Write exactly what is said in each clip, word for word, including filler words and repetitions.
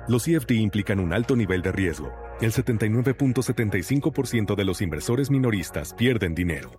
Los C F D implican un alto nivel de riesgo. El setenta y nueve punto setenta y cinco por ciento de los inversores minoristas pierden dinero.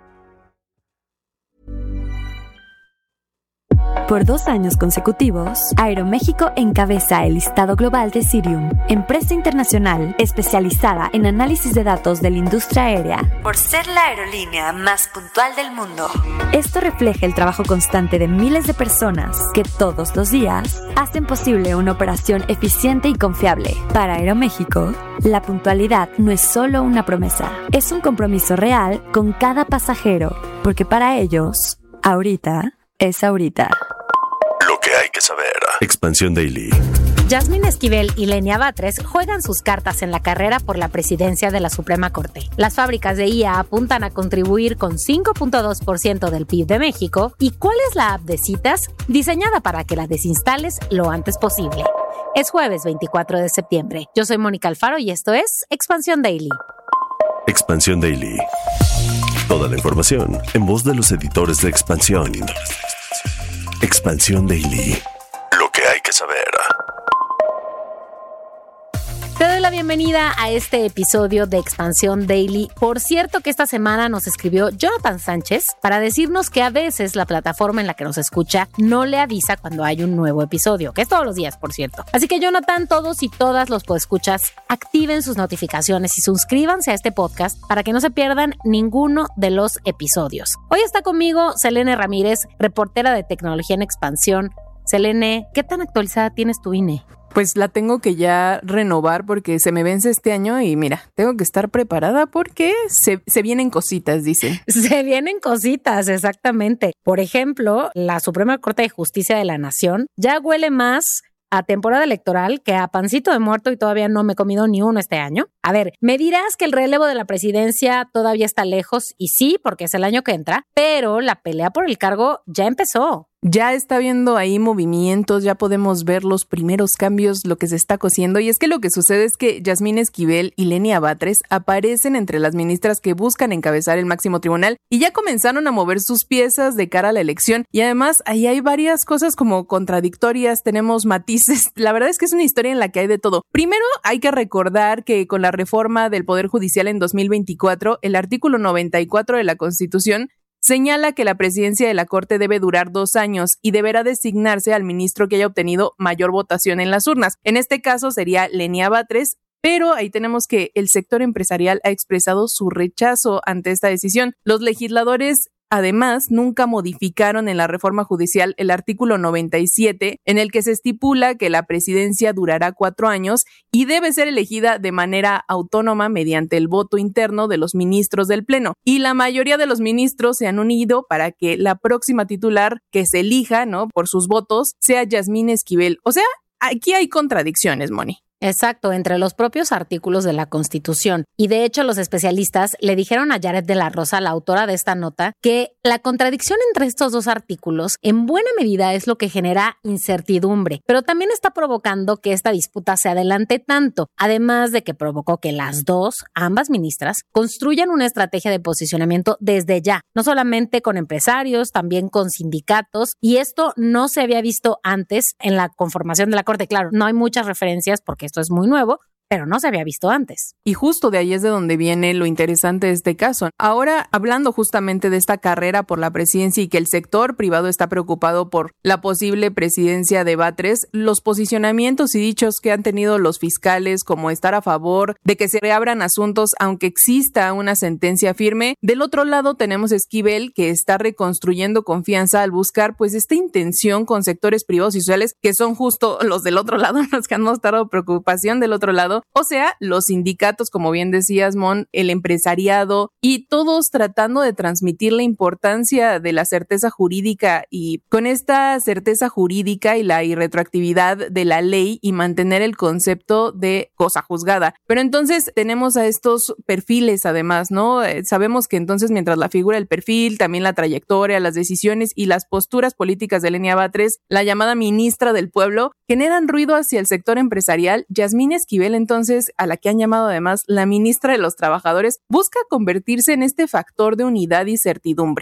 Por dos años consecutivos, Aeroméxico encabeza el listado global de Cirium, empresa internacional especializada en análisis de datos de la industria aérea, por ser la aerolínea más puntual del mundo. Esto refleja el trabajo constante de miles de personas que todos los días hacen posible una operación eficiente y confiable. Para Aeroméxico, la puntualidad no es solo una promesa, es un compromiso real con cada pasajero, porque para ellos, ahorita es ahorita. Lo que hay que saber. Expansión Daily. Yasmín Esquivel y Lenia Batres juegan sus cartas en la carrera por la presidencia de la Suprema Corte. Las fábricas de I A apuntan a contribuir con cinco punto dos por ciento del P I B de México. ¿Y cuál es la app de citas? Diseñada para que la desinstales lo antes posible. Es jueves veinticuatro de septiembre. Yo soy Mónica Alfaro y esto es Expansión Daily. Expansión Daily. Toda la información en voz de los editores de Expansión. Expansión Daily. Lo que hay que saber. Te doy la bienvenida a este episodio de Expansión Daily. Por cierto que esta semana nos escribió Jonathan Sánchez para decirnos que a veces la plataforma en la que nos escucha no le avisa cuando hay un nuevo episodio, que es todos los días, por cierto. Así que Jonathan, todos y todas los podescuchas, activen sus notificaciones y suscríbanse a este podcast para que no se pierdan ninguno de los episodios. Hoy está conmigo Selene Ramírez, reportera de Tecnología en Expansión. Selene, ¿qué tan actualizada tienes tu I N E? Pues la tengo que ya renovar porque se me vence este año y mira, tengo que estar preparada porque se, se vienen cositas, dice. Se vienen cositas, exactamente. Por ejemplo, la Suprema Corte de Justicia de la Nación ya huele más a temporada electoral que a pancito de muerto y todavía no me he comido ni uno este año. A ver, me dirás que el relevo de la presidencia todavía está lejos y sí, porque es el año que entra, pero la pelea por el cargo ya empezó. Ya está viendo ahí movimientos, ya podemos ver los primeros cambios, lo que se está cociendo. Y es que lo que sucede es que Yasmín Esquivel y Lenia Batres aparecen entre las ministras que buscan encabezar el máximo tribunal y ya comenzaron a mover sus piezas de cara a la elección. Y además ahí hay varias cosas como contradictorias, tenemos matices. La verdad es que es una historia en la que hay de todo. Primero hay que recordar que con la reforma del Poder Judicial en dos mil veinticuatro, el artículo noventa y cuatro de la Constitución señala que la presidencia de la Corte debe durar dos años y deberá designarse al ministro que haya obtenido mayor votación en las urnas. En este caso sería Lenia Batres, pero ahí tenemos que el sector empresarial ha expresado su rechazo ante esta decisión. Los legisladores además nunca modificaron en la reforma judicial el artículo noventa y siete, en el que se estipula que la presidencia durará cuatro años y debe ser elegida de manera autónoma mediante el voto interno de los ministros del Pleno. Y la mayoría de los ministros se han unido para que la próxima titular que se elija, ¿no?, por sus votos sea Yasmín Esquivel. O sea, aquí hay contradicciones, Moni. Exacto, entre los propios artículos de la Constitución. Y de hecho los especialistas le dijeron a Yaret de la Rosa, la autora de esta nota, que la contradicción entre estos dos artículos en buena medida es lo que genera incertidumbre, pero también está provocando que esta disputa se adelante tanto, además de que provocó que las dos, ambas ministras, construyan una estrategia de posicionamiento desde ya, no solamente con empresarios, también con sindicatos, y esto no se había visto antes en la conformación de la Corte. Claro, no hay muchas referencias porque esto es muy nuevo, pero no se había visto antes. Y justo de ahí es de donde viene lo interesante de este caso. Ahora, hablando justamente de esta carrera por la presidencia y que el sector privado está preocupado por la posible presidencia de Batres, los posicionamientos y dichos que han tenido los fiscales, como estar a favor de que se reabran asuntos aunque exista una sentencia firme. Del otro lado tenemos a Esquivel, que está reconstruyendo confianza al buscar pues esta intención con sectores privados y sociales, que son justo los del otro lado, los que han mostrado preocupación del otro lado. O sea, los sindicatos, como bien decías, Mon, el empresariado y todos tratando de transmitir la importancia de la certeza jurídica y con esta certeza jurídica y la irretroactividad de la ley y mantener el concepto de cosa juzgada. Pero entonces tenemos a estos perfiles además, ¿no? Eh, sabemos que entonces mientras la figura del perfil, también la trayectoria, las decisiones y las posturas políticas de Lenia Batres, la llamada ministra del pueblo, generan ruido hacia el sector empresarial, Yasmín Esquivel, entonces, a la que han llamado además la ministra de los Trabajadores, busca convertirse en este factor de unidad y certidumbre.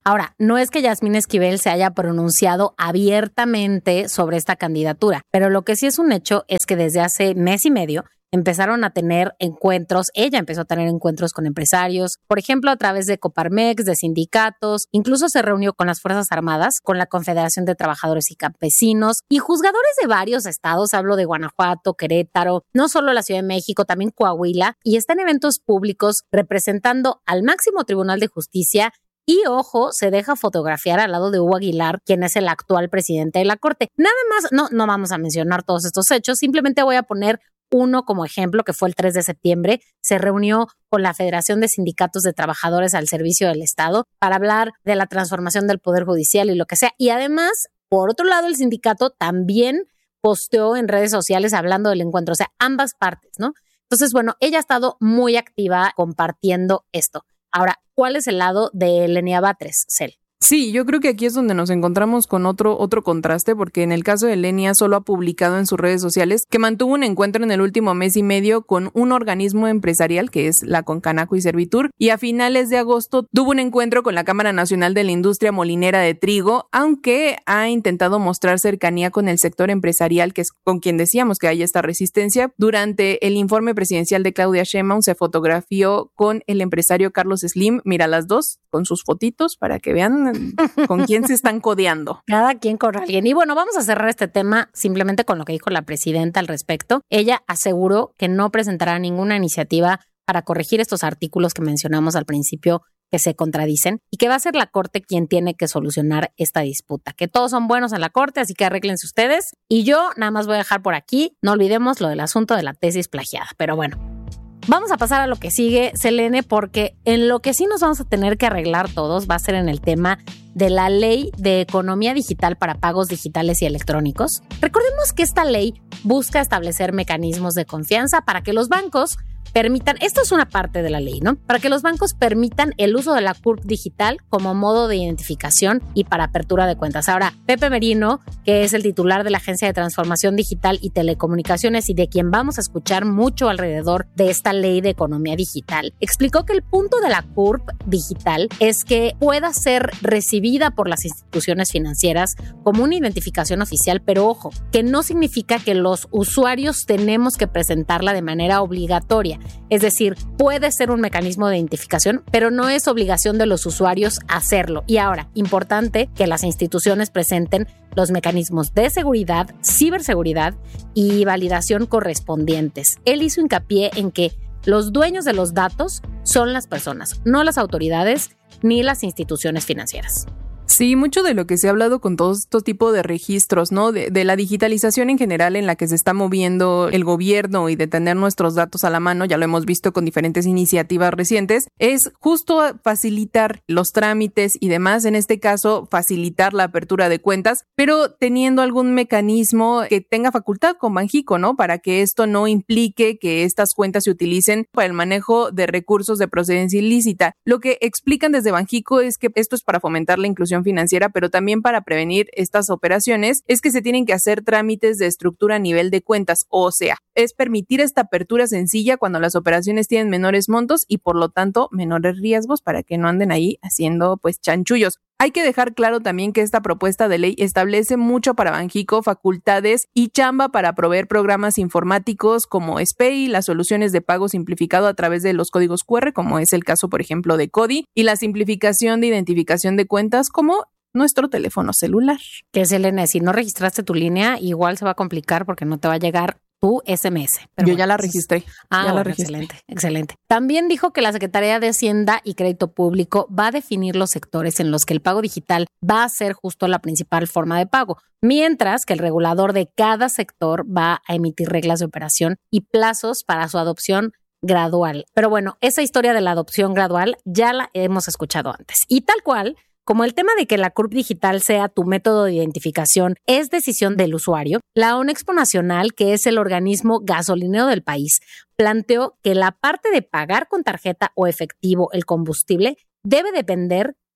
Ahora, no es que Yasmín Esquivel se haya pronunciado abiertamente sobre esta candidatura, pero lo que sí es un hecho es que desde hace mes y medio empezaron a tener encuentros, ella empezó a tener encuentros con empresarios, por ejemplo, a través de Coparmex, de sindicatos, incluso se reunió con las Fuerzas Armadas, con la Confederación de Trabajadores y Campesinos y juzgadores de varios estados, hablo de Guanajuato, Querétaro, no solo la Ciudad de México, también Coahuila, y está en eventos públicos representando al máximo Tribunal de Justicia. Y, ojo, se deja fotografiar al lado de Hugo Aguilar, quien es el actual presidente de la Corte. Nada más, no, no vamos a mencionar todos estos hechos, simplemente voy a poner uno como ejemplo, que fue el tres de septiembre, se reunió con la Federación de Sindicatos de Trabajadores al Servicio del Estado para hablar de la transformación del Poder Judicial y lo que sea. Y además, por otro lado, el sindicato también posteó en redes sociales hablando del encuentro, o sea, ambas partes, ¿no? Entonces, bueno, ella ha estado muy activa compartiendo esto. Ahora, ¿cuál es el lado de Lenia Batres, Cel? Sí, yo creo que aquí es donde nos encontramos con otro, otro contraste, porque en el caso de Lenia solo ha publicado en sus redes sociales que mantuvo un encuentro en el último mes y medio con un organismo empresarial que es la Concanaco y Servitur, y a finales de agosto tuvo un encuentro con la Cámara Nacional de la Industria Molinera de Trigo, aunque ha intentado mostrar cercanía con el sector empresarial, que es con quien decíamos que hay esta resistencia. Durante el informe presidencial de Claudia Sheinbaum se fotografió con el empresario Carlos Slim, mira las dos, con sus fotitos para que vean con quién se están codeando. Cada quien con alguien. Y bueno, vamos a cerrar este tema simplemente con lo que dijo la presidenta al respecto. Ella aseguró que no presentará ninguna iniciativa para corregir estos artículos que mencionamos al principio que se contradicen y que va a ser la Corte quien tiene que solucionar esta disputa. Que todos son buenos en la Corte, así que arréglense ustedes. Y yo nada más voy a dejar por aquí, no olvidemos lo del asunto de la tesis plagiada. Pero bueno, vamos a pasar a lo que sigue, Selene, porque en lo que sí nos vamos a tener que arreglar todos va a ser en el tema de la Ley de Economía Digital para Pagos Digitales y Electrónicos. Recordemos que esta ley busca establecer mecanismos de confianza para que los bancos permitan, esto es una parte de la ley, ¿no? Para que los bancos permitan el uso de la C U R P digital como modo de identificación y para apertura de cuentas. Ahora, Pepe Merino, que es el titular de la Agencia de Transformación Digital y Telecomunicaciones y de quien vamos a escuchar mucho alrededor de esta ley de economía digital, explicó que el punto de la C U R P digital es que pueda ser recibida por las instituciones financieras como una identificación oficial, pero ojo, que no significa que los usuarios tenemos que presentarla de manera obligatoria. Es decir, puede ser un mecanismo de identificación, pero no es obligación de los usuarios hacerlo. Y ahora, importante que las instituciones presenten los mecanismos de seguridad, ciberseguridad y validación correspondientes. Él hizo hincapié en que los dueños de los datos son las personas, no las autoridades ni las instituciones financieras. Sí, mucho de lo que se ha hablado con todos estos tipos de registros, ¿no? De, de la digitalización en general en la que se está moviendo el gobierno y de tener nuestros datos a la mano, ya lo hemos visto con diferentes iniciativas recientes, es justo facilitar los trámites y demás, en este caso facilitar la apertura de cuentas, pero teniendo algún mecanismo que tenga facultad con Banxico, ¿no? Para que esto no implique que estas cuentas se utilicen para el manejo de recursos de procedencia ilícita. Lo que explican desde Banxico es que esto es para fomentar la inclusión financiera, pero también para prevenir estas operaciones, es que se tienen que hacer trámites de estructura a nivel de cuentas, o sea, es permitir esta apertura sencilla cuando las operaciones tienen menores montos y por lo tanto menores riesgos para que no anden ahí haciendo pues chanchullos. Hay que dejar claro también que esta propuesta de ley establece mucho para Banxico, facultades y chamba para proveer programas informáticos como S P E I, las soluciones de pago simplificado a través de los códigos cu erre, como es el caso, por ejemplo, de CODI, y la simplificación de identificación de cuentas como nuestro teléfono celular. Que es, Elena, si no registraste tu línea, igual se va a complicar porque no te va a llegar tu ese eme ese. Pero Yo bueno, ya la registré. Ah, ya bueno, la registré. Excelente, excelente. También dijo que la Secretaría de Hacienda y Crédito Público va a definir los sectores en los que el pago digital va a ser justo la principal forma de pago, mientras que el regulador de cada sector va a emitir reglas de operación y plazos para su adopción gradual. Pero bueno, esa historia de la adopción gradual ya la hemos escuchado antes. Y tal cual, como el tema de que la C U R P digital sea tu método de identificación es decisión del usuario, la ONEXPO Nacional, que es el organismo gasolinero del país, planteó que la parte de pagar con tarjeta o efectivo el combustible debe depender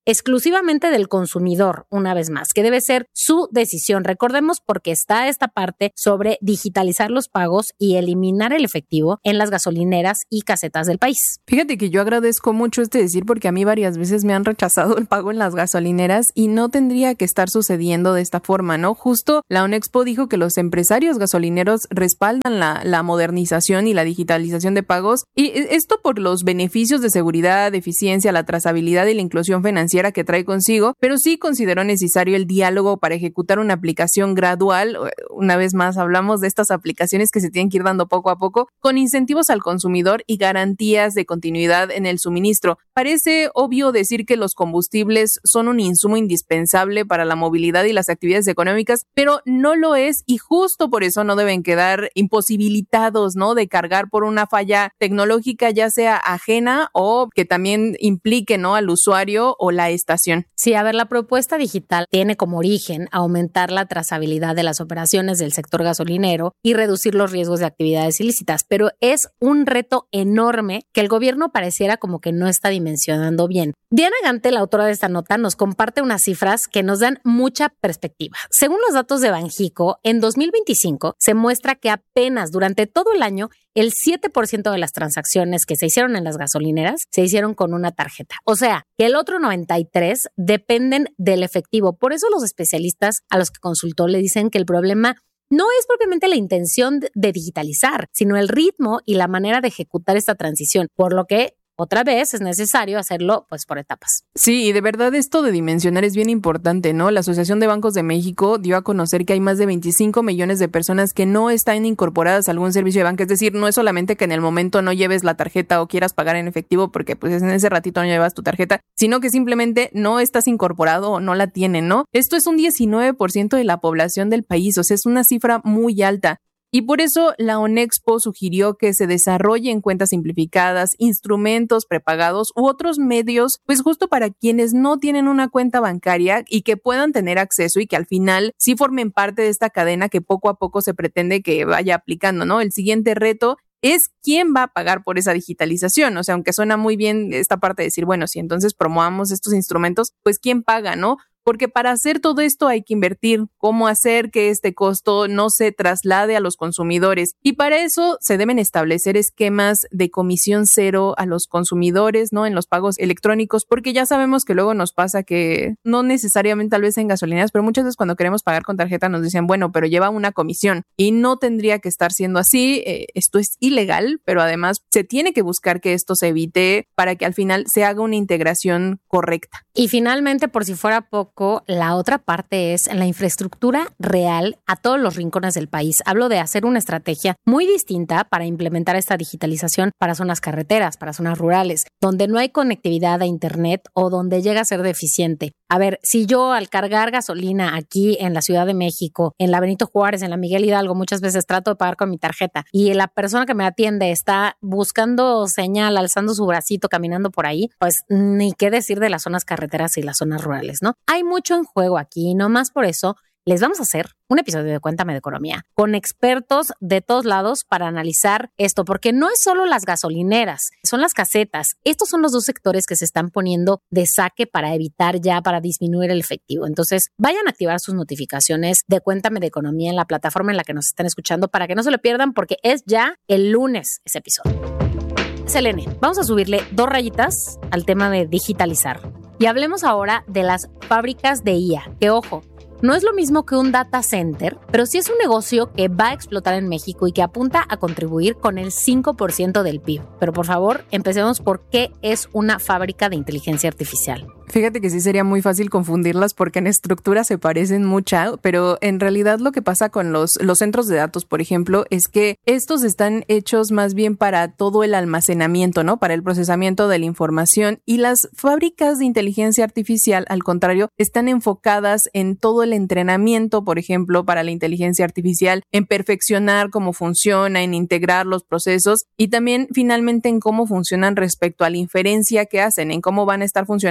exclusivamente del consumidor, una vez más, que debe ser su decisión. Recordemos porque está esta parte sobre digitalizar los pagos y eliminar el efectivo en las gasolineras y casetas del país. Fíjate que yo agradezco mucho este decir porque a mí varias veces me han rechazado el pago en las gasolineras y no tendría que estar sucediendo de esta forma, ¿no? Justo la ONEXPO dijo que los empresarios gasolineros respaldan la, la modernización y la digitalización de pagos, y esto por los beneficios de seguridad, eficiencia, la trazabilidad y la inclusión financiera que trae consigo, pero sí consideró necesario el diálogo para ejecutar una aplicación gradual. Una vez más hablamos de estas aplicaciones que se tienen que ir dando poco a poco, con incentivos al consumidor y garantías de continuidad en el suministro. Parece obvio decir que los combustibles son un insumo indispensable para la movilidad y las actividades económicas, pero no lo es, y justo por eso no deben quedar imposibilitados, ¿no?, de cargar por una falla tecnológica, ya sea ajena o que también implique, ¿no?, al usuario o la estación. Sí, a ver, la propuesta digital tiene como origen aumentar la trazabilidad de las operaciones del sector gasolinero y reducir los riesgos de actividades ilícitas, pero es un reto enorme que el gobierno pareciera como que no está dimensionando bien. Diana Gante, la autora de esta nota, nos comparte unas cifras que nos dan mucha perspectiva. Según los datos de Banxico, en dos mil veinticinco se muestra que apenas durante todo el año el siete por ciento de las transacciones que se hicieron en las gasolineras se hicieron con una tarjeta. O sea, que el otro noventa y tres por ciento dependen del efectivo. Por eso los especialistas a los que consultó le dicen que el problema no es propiamente la intención de digitalizar, sino el ritmo y la manera de ejecutar esta transición, por lo que otra vez es necesario hacerlo pues por etapas. Sí, y de verdad esto de dimensionar es bien importante, ¿no? La Asociación de Bancos de México dio a conocer que hay más de veinticinco millones de personas que no están incorporadas a algún servicio de banca. Es decir, no es solamente que en el momento no lleves la tarjeta o quieras pagar en efectivo porque pues en ese ratito no llevas tu tarjeta, sino que simplemente no estás incorporado o no la tienen, ¿no? Esto es un diecinueve por ciento de la población del país, o sea, es una cifra muy alta. Y por eso la ONEXPO sugirió que se desarrollen cuentas simplificadas, instrumentos prepagados u otros medios, pues justo para quienes no tienen una cuenta bancaria y que puedan tener acceso y que al final sí formen parte de esta cadena que poco a poco se pretende que vaya aplicando, ¿no? El siguiente reto es quién va a pagar por esa digitalización. O sea, aunque suena muy bien esta parte de decir, bueno, si entonces promovamos estos instrumentos, pues quién paga, ¿no? Porque para hacer todo esto hay que invertir. ¿Cómo hacer que este costo no se traslade a los consumidores? Y para eso se deben establecer esquemas de comisión cero a los consumidores, ¿no?, en los pagos electrónicos, porque ya sabemos que luego nos pasa que no necesariamente tal vez en gasolineras, pero muchas veces cuando queremos pagar con tarjeta nos dicen, bueno, pero lleva una comisión y no tendría que estar siendo así. Eh, esto es ilegal, pero además se tiene que buscar que esto se evite para que al final se haga una integración correcta. Y finalmente, por si fuera poco, la otra parte es la infraestructura real a todos los rincones del país. Hablo de hacer una estrategia muy distinta para implementar esta digitalización para zonas carreteras, para zonas rurales, donde no hay conectividad a internet o donde llega a ser deficiente. A ver, si yo al cargar gasolina aquí en la Ciudad de México, en la Benito Juárez, en la Miguel Hidalgo, muchas veces trato de pagar con mi tarjeta y la persona que me atiende está buscando señal, alzando su bracito, caminando por ahí, pues ni qué decir de las zonas carreteras y las zonas rurales, ¿no? Hay mucho en juego aquí, no más por eso les vamos a hacer un episodio de Cuéntame de Economía con expertos de todos lados para analizar esto, porque no es solo las gasolineras, son las casetas. Estos son los dos sectores que se están poniendo de saque para evitar ya, para disminuir el efectivo. Entonces, vayan a activar sus notificaciones de Cuéntame de Economía en la plataforma en la que nos están escuchando para que no se lo pierdan, porque es ya el lunes ese episodio. Selene, vamos a subirle dos rayitas al tema de digitalizar. Y hablemos ahora de las fábricas de I A, que ojo, no es lo mismo que un data center, pero sí es un negocio que va a explotar en México y que apunta a contribuir con el cinco por ciento del P I B. Pero por favor, empecemos por qué es una fábrica de inteligencia artificial. Fíjate que sí sería muy fácil confundirlas porque en estructura se parecen mucho, pero en realidad lo que pasa con los, los centros de datos, por ejemplo, es que estos están hechos más bien para todo el almacenamiento, ¿no? Para el procesamiento de la información, y las fábricas de inteligencia artificial, al contrario, están enfocadas en todo el entrenamiento, por ejemplo, para la inteligencia artificial, en perfeccionar cómo funciona, en integrar los procesos y también finalmente en cómo funcionan respecto a la inferencia que hacen, en cómo van a estar funcionando cuando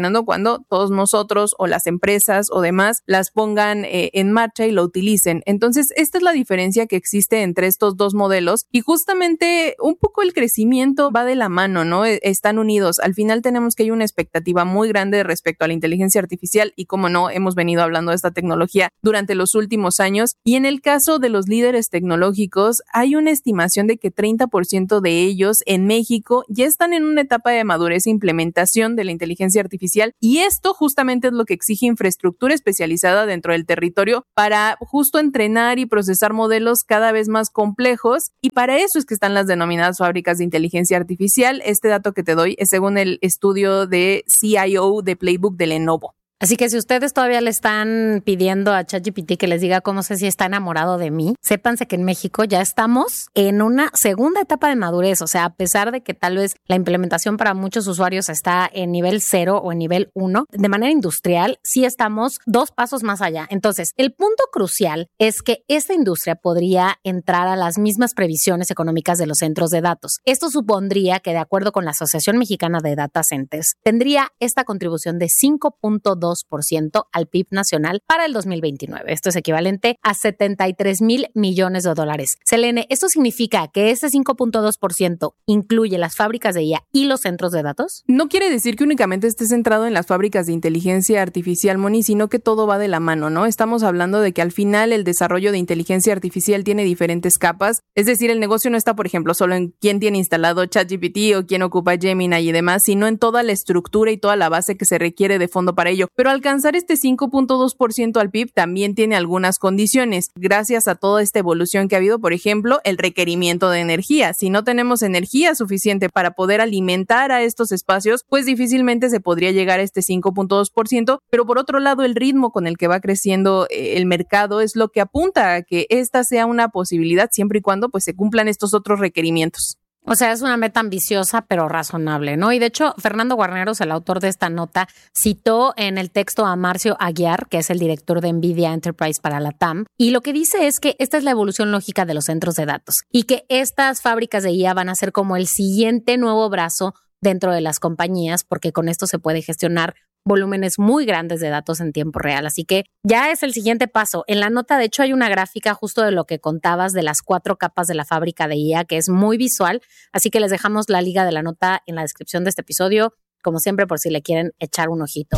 haciendo, todos nosotros o las empresas o demás las pongan eh, en marcha y lo utilicen. Entonces, esta es la diferencia que existe entre estos dos modelos y justamente un poco el crecimiento va de la mano, ¿no? Están unidos. Al final tenemos que hay una expectativa muy grande respecto a la inteligencia artificial y, como no, hemos venido hablando de esta tecnología durante los últimos años. Y en el caso de los líderes tecnológicos, hay una estimación de que treinta por ciento de ellos en México ya están en una etapa de madurez e implementación de la inteligencia artificial y esto justamente es lo que exige infraestructura especializada dentro del territorio para justo entrenar y procesar modelos cada vez más complejos y para eso es que están las denominadas fábricas de inteligencia artificial. Este dato que te doy es según el estudio de C I O de Playbook de Lenovo. Así que si ustedes todavía le están pidiendo a ChatGPT que les diga cómo sé si está enamorado de mí, sépanse que en México ya estamos en una segunda etapa de madurez. O sea, a pesar de que tal vez la implementación para muchos usuarios está en nivel cero o en nivel uno, de manera industrial sí estamos dos pasos más allá. Entonces, el punto crucial es que esta industria podría entrar a las mismas previsiones económicas de los centros de datos. Esto supondría que, de acuerdo con la Asociación Mexicana de Data Centers, tendría esta contribución de cinco punto dos por ciento al P I B nacional para el dos mil veintinueve. Esto es equivalente a setenta y tres mil millones de dólares. Selene, ¿esto significa que este cinco punto dos por ciento incluye las fábricas de I A y los centros de datos? No quiere decir que únicamente esté centrado en las fábricas de inteligencia artificial, Moni, sino que todo va de la mano, ¿no? Estamos hablando de que al final el desarrollo de inteligencia artificial tiene diferentes capas. Es decir, el negocio no está, por ejemplo, solo en quién tiene instalado ChatGPT o quién ocupa Gemini y demás, sino en toda la estructura y toda la base que se requiere de fondo para ello. Pero alcanzar este cinco punto dos por ciento al P I B también tiene algunas condiciones. Gracias a toda esta evolución que ha habido, por ejemplo, el requerimiento de energía. Si no tenemos energía suficiente para poder alimentar a estos espacios, pues difícilmente se podría llegar a este cinco punto dos por ciento. Pero por otro lado, el ritmo con el que va creciendo el mercado es lo que apunta a que esta sea una posibilidad siempre y cuando pues se cumplan estos otros requerimientos. O sea, es una meta ambiciosa, pero razonable, ¿no? Y de hecho, Fernando Guarneros, el autor de esta nota, citó en el texto a Marcio Aguiar, que es el director de NVIDIA Enterprise para la T A M, y lo que dice es que esta es la evolución lógica de los centros de datos y que estas fábricas de I A van a ser como el siguiente nuevo brazo dentro de las compañías, porque con esto se puede gestionar volúmenes muy grandes de datos en tiempo real. Así que ya es el siguiente paso. En la nota, de hecho, hay una gráfica justo de lo que contabas de las cuatro capas de la fábrica de I A, que es muy visual. Así que les dejamos la liga de la nota en la descripción de este episodio, como siempre, por si le quieren echar un ojito.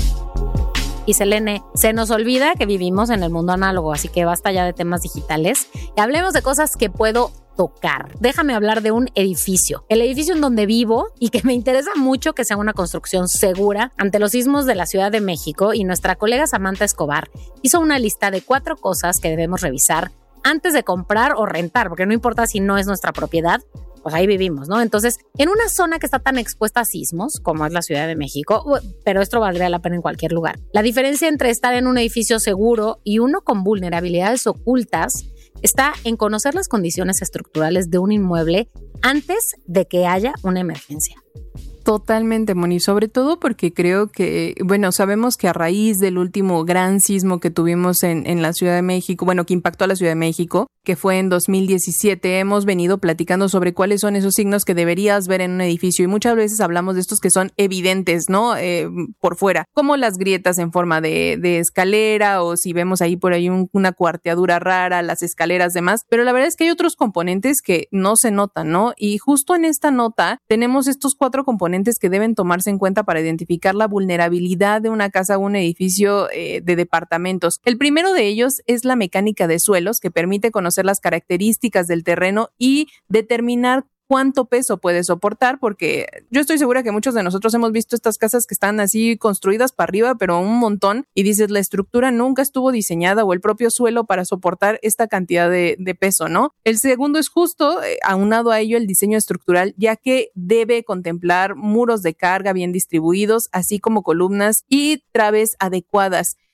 Y Selene, se nos olvida que vivimos en el mundo análogo, así que basta ya de temas digitales y hablemos de cosas que puedo tocar. Déjame hablar de un edificio. El edificio en donde vivo y que me interesa mucho que sea una construcción segura ante los sismos de la Ciudad de México, y nuestra colega Samantha Escobar hizo una lista de cuatro cosas que debemos revisar antes de comprar o rentar, porque no importa si no es nuestra propiedad, pues ahí vivimos, ¿no? Entonces, en una zona que está tan expuesta a sismos como es la Ciudad de México, pero esto valdría la pena en cualquier lugar. La diferencia entre estar en un edificio seguro y uno con vulnerabilidades ocultas está en conocer las condiciones estructurales de un inmueble antes de que haya una emergencia. Totalmente, Moni, sobre todo porque creo que, bueno, sabemos que a raíz del último gran sismo que tuvimos en, en la Ciudad de México, bueno, que impactó a la Ciudad de México, que fue en dos mil diecisiete, hemos venido platicando sobre cuáles son esos signos que deberías ver en un edificio y muchas veces hablamos de estos que son evidentes, ¿no? Eh, por fuera, como las grietas en forma de, de escalera o si vemos ahí por ahí un, una cuarteadura rara, las escaleras, demás, pero la verdad es que hay otros componentes que no se notan, ¿no? Y justo en esta nota tenemos estos cuatro componentes que deben tomarse en cuenta para identificar la vulnerabilidad de una casa o un edificio eh, de departamentos. El primero de ellos es la mecánica de suelos, que permite conocer las características del terreno y determinar cuánto peso puede soportar, porque yo estoy segura que muchos de nosotros hemos visto estas casas que están así construidas para arriba, pero un montón, y dices, la estructura nunca estuvo diseñada o el propio suelo para soportar esta cantidad de, de peso, ¿no? El segundo es justo, eh, aunado a ello, el diseño estructural, ya que debe contemplar muros de carga bien distribuidos, así como columnas y traves adecuadas.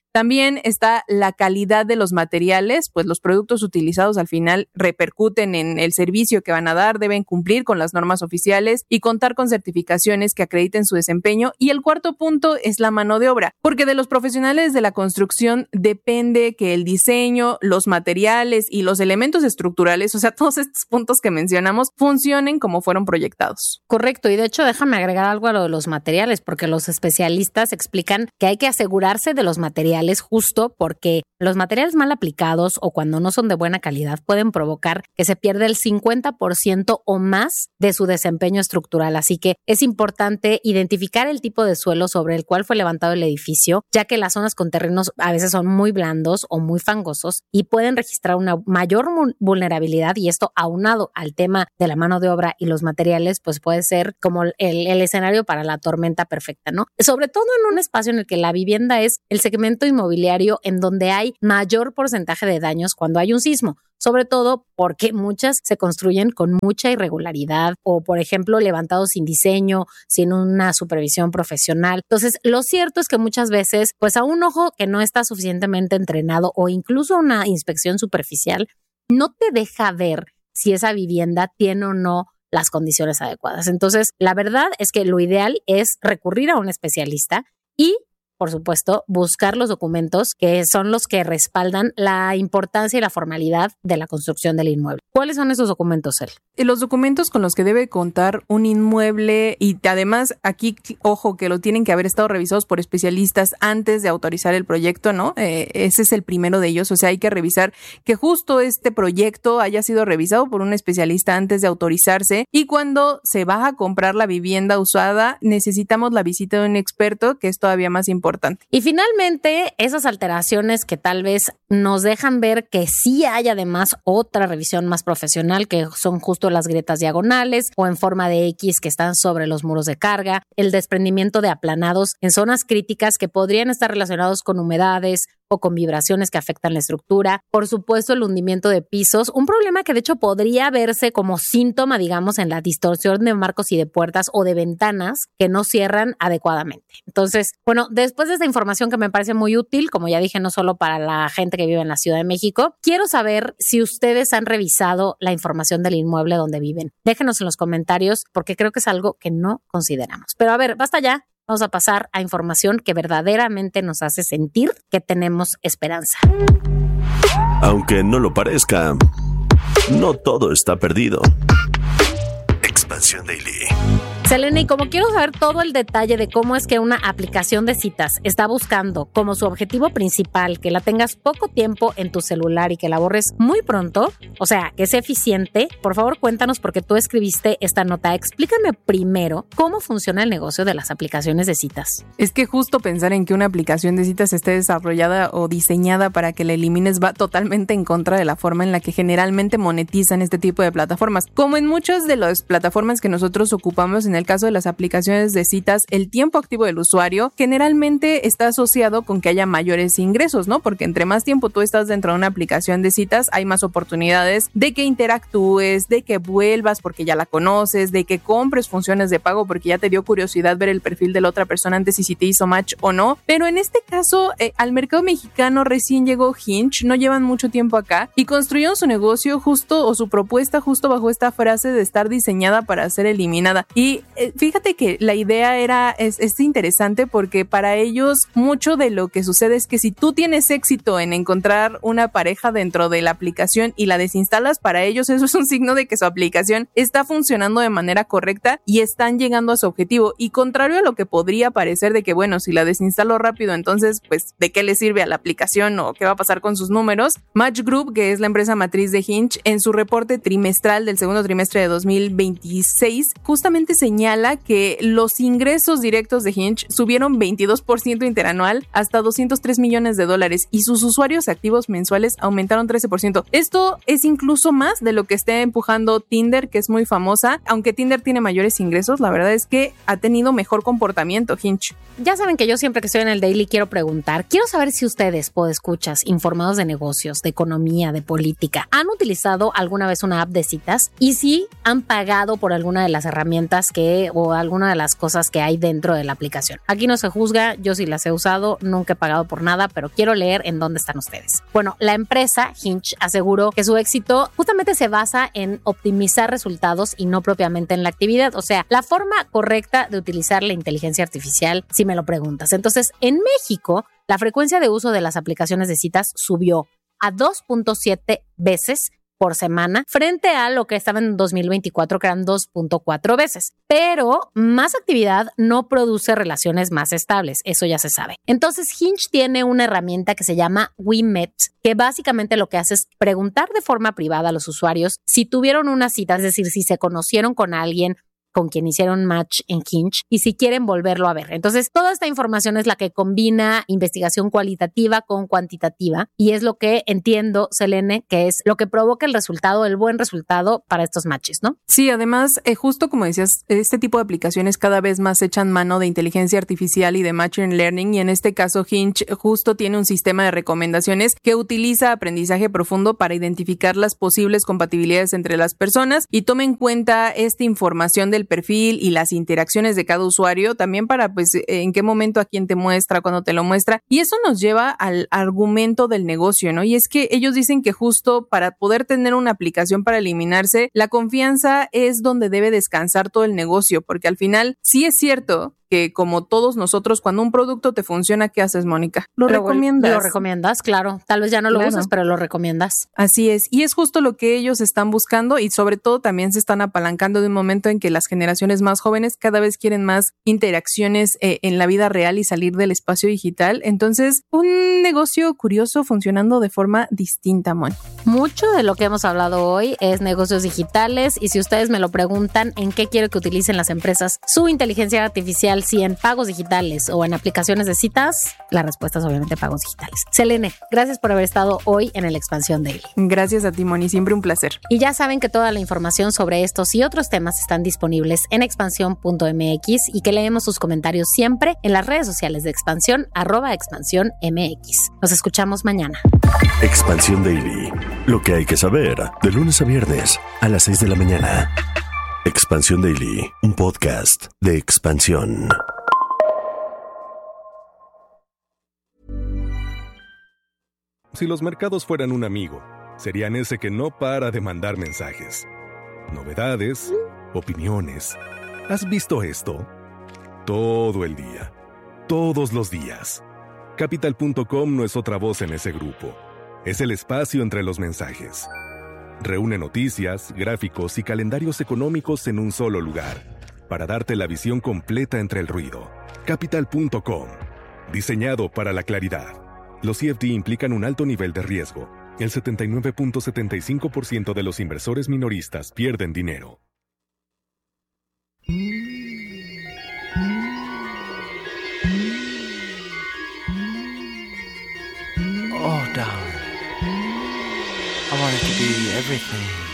También está la calidad de los materiales, pues los productos utilizados al final repercuten en el servicio que van a dar, deben cumplir con las normas oficiales y contar con certificaciones que acrediten su desempeño. Y el cuarto punto es la mano de obra, porque de los profesionales de la construcción depende que el diseño, los materiales y los elementos estructurales, o sea, todos estos puntos que mencionamos, funcionen como fueron proyectados. Correcto, y de hecho déjame agregar algo a lo de los materiales, porque los especialistas explican que hay que asegurarse de los materiales justo porque los materiales mal aplicados o cuando no son de buena calidad pueden provocar que se pierda el cincuenta por ciento o más de su desempeño estructural. Así que es importante identificar el tipo de suelo sobre el cual fue levantado el edificio, ya que las zonas con terrenos a veces son muy blandos o muy fangosos y pueden registrar una mayor vulnerabilidad, y esto aunado al tema de la mano de obra y los materiales, pues puede ser como el, el escenario para la tormenta perfecta, ¿no? Sobre todo en un espacio en el que la vivienda es el segmento inmobiliario en donde hay mayor porcentaje de daños cuando hay un sismo, sobre todo porque muchas se construyen con mucha irregularidad o, por ejemplo, levantados sin diseño, sin una supervisión profesional. Entonces, lo cierto es que muchas veces, pues a un ojo que no está suficientemente entrenado o incluso una inspección superficial, no te deja ver si esa vivienda tiene o no las condiciones adecuadas. Entonces, la verdad es que lo ideal es recurrir a un especialista y, por supuesto, buscar los documentos que son los que respaldan la importancia y la formalidad de la construcción del inmueble. ¿Cuáles son esos documentos, él? Los documentos con los que debe contar un inmueble, y además aquí, ojo, que lo tienen que haber estado revisados por especialistas antes de autorizar el proyecto, ¿no? Eh, ese es el primero de ellos, o sea, hay que revisar que justo este proyecto haya sido revisado por un especialista antes de autorizarse, y cuando se va a comprar la vivienda usada, necesitamos la visita de un experto, que es todavía más importante. Y finalmente, esas alteraciones que tal vez nos dejan ver que sí hay además otra revisión más profesional, que son justo las grietas diagonales o en forma de X que están sobre los muros de carga, el desprendimiento de aplanados en zonas críticas que podrían estar relacionados con humedades o con vibraciones que afectan la estructura. Por supuesto, el hundimiento de pisos, un problema que de hecho podría verse como síntoma, digamos, en la distorsión de marcos y de puertas o de ventanas que no cierran adecuadamente. Entonces, bueno, después de esta información que me parece muy útil, como ya dije, no solo para la gente que vive en la Ciudad de México, quiero saber si ustedes han revisado la información del inmueble donde viven. Déjenos en los comentarios porque creo que es algo que no consideramos. Pero a ver, basta ya. Vamos a pasar a información que verdaderamente nos hace sentir que tenemos esperanza. Aunque no lo parezca, no todo está perdido. Expansión Daily. Selene, y como quiero saber todo el detalle de cómo es que una aplicación de citas está buscando como su objetivo principal que la tengas poco tiempo en tu celular y que la borres muy pronto, o sea, que sea eficiente, por favor cuéntanos porque tú escribiste esta nota. Explícame primero cómo funciona el negocio de las aplicaciones de citas. Es que justo pensar en que una aplicación de citas esté desarrollada o diseñada para que la elimines va totalmente en contra de la forma en la que generalmente monetizan este tipo de plataformas. Como en muchas de las plataformas que nosotros ocupamos, en el caso de las aplicaciones de citas, el tiempo activo del usuario generalmente está asociado con que haya mayores ingresos, ¿no? Porque entre más tiempo tú estás dentro de una aplicación de citas, hay más oportunidades de que interactúes, de que vuelvas porque ya la conoces, de que compres funciones de pago porque ya te dio curiosidad ver el perfil de la otra persona antes y si te hizo match o no. Pero en este caso, eh, al mercado mexicano recién llegó Hinge, no llevan mucho tiempo acá y construyeron su negocio justo o su propuesta justo bajo esta frase de estar diseñada para ser eliminada. Y fíjate que la idea era, es, es interesante porque para ellos mucho de lo que sucede es que si tú tienes éxito en encontrar una pareja dentro de la aplicación y la desinstalas, para ellos eso es un signo de que su aplicación está funcionando de manera correcta y están llegando a su objetivo. Y contrario a lo que podría parecer de que, bueno, si la desinstalo rápido, entonces, pues, ¿de qué le sirve a la aplicación o qué va a pasar con sus números? Match Group, que es la empresa matriz de Hinge, en su reporte trimestral del segundo trimestre de dos mil veintiséis, justamente señala señala que los ingresos directos de Hinge subieron veintidós por ciento interanual hasta doscientos tres millones de dólares y sus usuarios activos mensuales aumentaron trece por ciento. Esto es incluso más de lo que está empujando Tinder, que es muy famosa. Aunque Tinder tiene mayores ingresos, la verdad es que ha tenido mejor comportamiento Hinge. Ya saben que yo siempre que estoy en el Daily quiero preguntar, quiero saber si ustedes, podescuchas, informados de negocios, de economía, de política, ¿han utilizado alguna vez una app de citas? Y si han pagado optado por alguna de las herramientas que o alguna de las cosas que hay dentro de la aplicación. Aquí no se juzga, yo sí las he usado, nunca he pagado por nada, pero quiero leer en dónde están ustedes. Bueno, la empresa Hinge aseguró que su éxito justamente se basa en optimizar resultados y no propiamente en la actividad. O sea, la forma correcta de utilizar la inteligencia artificial, si me lo preguntas. Entonces, en México, la frecuencia de uso de las aplicaciones de citas subió a dos punto siete veces por semana, frente a lo que estaba en dos mil veinticuatro, que eran dos punto cuatro veces. Pero más actividad no produce relaciones más estables, eso ya se sabe. Entonces, Hinge tiene una herramienta que se llama We Met, que básicamente lo que hace es preguntar de forma privada a los usuarios si tuvieron una cita, es decir, si se conocieron con alguien con quien hicieron match en Hinge y si quieren volverlo a ver. Entonces, toda esta información es la que combina investigación cualitativa con cuantitativa y es lo que entiendo, Selene, que es lo que provoca el resultado, el buen resultado para estos matches, ¿no? Sí, además, eh, justo como decías, este tipo de aplicaciones cada vez más echan mano de inteligencia artificial y de machine learning y en este caso Hinge justo tiene un sistema de recomendaciones que utiliza aprendizaje profundo para identificar las posibles compatibilidades entre las personas y toma en cuenta esta información de el perfil y las interacciones de cada usuario, también para pues en qué momento a quién te muestra, cuándo te lo muestra, y eso nos lleva al argumento del negocio, ¿no? Y es que ellos dicen que justo para poder tener una aplicación para eliminarse, la confianza es donde debe descansar todo el negocio, porque al final sí es cierto que como todos nosotros, cuando un producto te funciona, ¿qué haces, Mónica? Lo, lo recomiendas. Lo recomiendas, claro. Tal vez ya no lo claro. usas, pero lo recomiendas. Así es. Y es justo lo que ellos están buscando y sobre todo también se están apalancando de un momento en que las generaciones más jóvenes cada vez quieren más interacciones eh, en la vida real y salir del espacio digital. Entonces, un negocio curioso funcionando de forma distinta, Mon. Mucho de lo que hemos hablado hoy es negocios digitales y si ustedes me lo preguntan en qué quiero que utilicen las empresas su inteligencia artificial, si en pagos digitales o en aplicaciones de citas, la respuesta es obviamente pagos digitales. Selene, gracias por haber estado hoy en el Expansión Daily. Gracias a ti, Moni, siempre un placer. Y ya saben que toda la información sobre estos y otros temas están disponibles en expansión punto m x y que leemos sus comentarios siempre en las redes sociales de Expansión, arroba Expansión M X. Nos escuchamos mañana. Expansión Daily. Lo que hay que saber de lunes a viernes a las seis de la mañana. Expansión Daily, un podcast de Expansión. Si los mercados fueran un amigo, serían ese que no para de mandar mensajes. Novedades, opiniones. ¿Has visto esto? Todo el día. Todos los días. Capital punto com no es otra voz en ese grupo. Es el espacio entre los mensajes. Reúne noticias, gráficos y calendarios económicos en un solo lugar, para darte la visión completa entre el ruido. Capital punto com. Diseñado para la claridad. Los C F D implican un alto nivel de riesgo. El setenta y nueve punto setenta y cinco por ciento de los inversores minoristas pierden dinero. Oh, darling. I wanted to be everything.